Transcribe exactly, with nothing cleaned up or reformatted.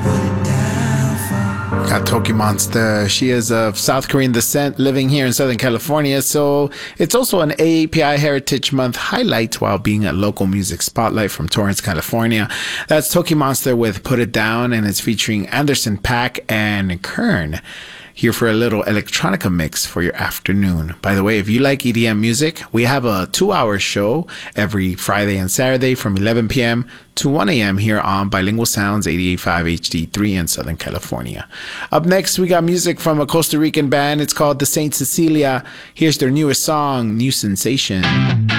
Got Toki Monster. She is of South Korean descent, living here in Southern California. So it's also an A A P I Heritage Month highlight while being a local music spotlight from Torrance, California. That's Toki Monster with Put It Down, and it's featuring Anderson .Paak and Kern. Here for a little electronica mix for your afternoon. By the way, if you like E D M music, we have a two-hour show every Friday and Saturday from eleven p.m. to one a.m. here on Bilingual Sounds eighty-eight point five H D three in Southern California. Up next, we got music from a Costa Rican band. It's called the Saint Cecilia. Here's their newest song, New Sensation.